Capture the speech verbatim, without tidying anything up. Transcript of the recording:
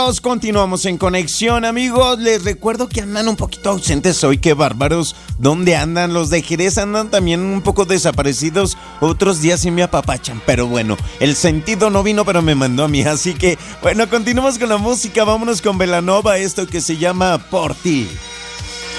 Continuamos en conexión, amigos. Les recuerdo que andan un poquito ausentes hoy, qué bárbaros. ¿Dónde andan? Los de Jerez andan también un poco desaparecidos. Otros días sí me apapachan, pero bueno, el sentido no vino, pero me mandó a mí. Así que, bueno, continuamos con la música. Vámonos con Belanova, esto que se llama Por Ti.